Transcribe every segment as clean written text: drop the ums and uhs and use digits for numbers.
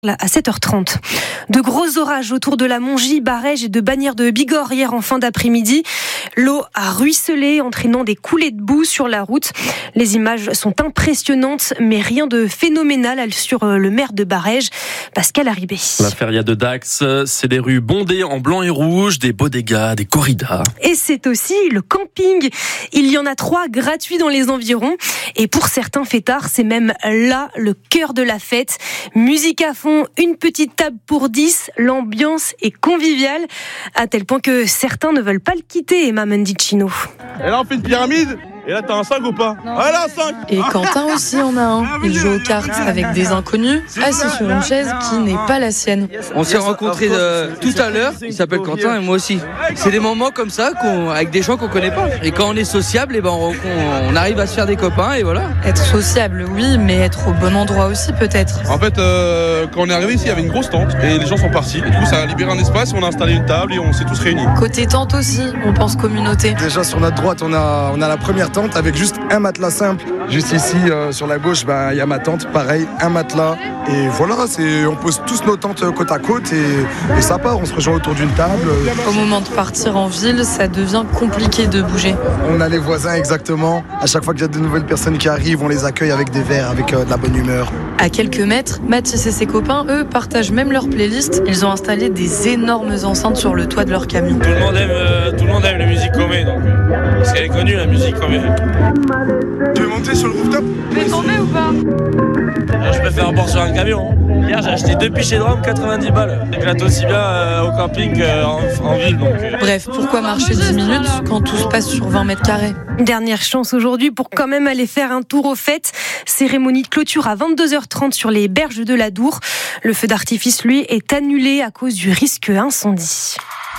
À 7h30. De gros orages autour de la Mongie, Barège et de Bagnères de Bigorre hier en fin d'après-midi. L'eau a ruisselé, entraînant des coulées de boue sur la route. Les images sont impressionnantes, mais rien de phénoménal, assure le maire de Barège, Pascal Haribé. La feria de Dax, c'est des rues bondées en blanc et rouge, des bodegas, des corridas. Et c'est aussi le camping. Il y en a 3 gratuits dans les environs. Et pour certains fêtards, c'est même là le cœur de la fête. Musique à fond, une petite table pour 10, l'ambiance est conviviale, à tel point que certains ne veulent pas le quitter, Emma Mendicino. Et là on fait une pyramide. Et là, t'as un 5 ou pas? Ah là, 5! Et Quentin aussi en a un. Il joue aux cartes avec des inconnus, assis sur une chaise qui n'est pas la sienne. On s'est rencontrés tout à l'heure, il s'appelle Quentin et moi aussi. C'est des moments comme ça avec des gens qu'on connaît pas. Et quand on est sociable, on arrive à se faire des copains et voilà. Être sociable, oui, mais être au bon endroit aussi peut-être. En fait, quand on est arrivé ici, il y avait une grosse tente et les gens sont partis. Et du coup, ça a libéré un espace, on a installé une table et on s'est tous réunis. Côté tente aussi, on pense communauté. Déjà sur notre droite, on a la première tente avec juste un matelas simple. Juste ici, sur la gauche, il y a ma tente, pareil, un matelas. Et voilà, on pose tous nos tentes côte à côte et ça part, on se rejoint autour d'une table. Au moment de partir en ville, ça devient compliqué de bouger. On a les voisins exactement. À chaque fois qu'il y a de nouvelles personnes qui arrivent, on les accueille avec des verres, avec de la bonne humeur. À quelques mètres, Mathis et ses copains, eux, partagent même leur playlist. Ils ont installé des énormes enceintes sur le toit de leur camion. Tout le monde aime la musique comé, donc parce qu'elle est connue, la musique comé. Tu veux monter sur le rooftop? Tu veux tomber ou pas? Je préfère bord sur un camion. Hier, j'ai acheté 2 pichets de rhum, 90 balles. J'éclate aussi bien au camping qu'en ville. Donc. Bref, pourquoi marcher 10 minutes quand tout se passe sur 20 mètres carrés? Dernière chance aujourd'hui pour quand même aller faire un tour aux fêtes. Cérémonie de clôture à 22h30 sur les berges de la Dour. Le feu d'artifice, lui, est annulé à cause du risque incendie.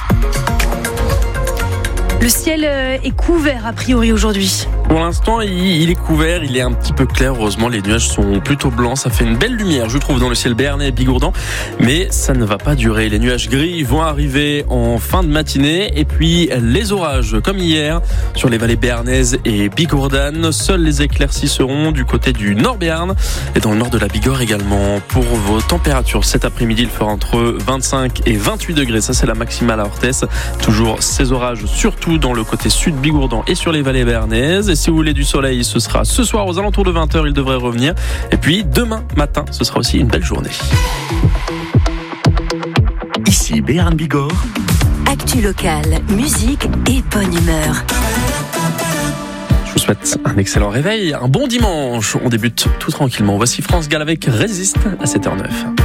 Le ciel est couvert a priori aujourd'hui. Pour l'instant, il est couvert, il est un petit peu clair. Heureusement, les nuages sont plutôt blancs. Ça fait une belle lumière, je trouve, dans le ciel béarnais et bigourdan. Mais ça ne va pas durer. Les nuages gris vont arriver en fin de matinée. Et puis, les orages, comme hier, sur les vallées béarnaises et bigourdanes. Seuls les éclaircies seront du côté du Nord Béarn et dans le nord de la Bigorre également. Pour vos températures, cet après-midi, il fera entre 25 et 28 degrés. Ça, c'est la maximale à Orthès. Toujours ces orages, surtout dans le côté sud bigourdan et sur les vallées béarnaises. Et si vous voulez du soleil, ce sera ce soir aux alentours de 20h, il devrait revenir. Et puis demain matin, ce sera aussi une belle journée. Ici Béarn Bigorre. Actu locale, musique et bonne humeur. Je vous souhaite un excellent réveil, un bon dimanche. On débute tout tranquillement. Voici France Gall avec Résiste à 7h09.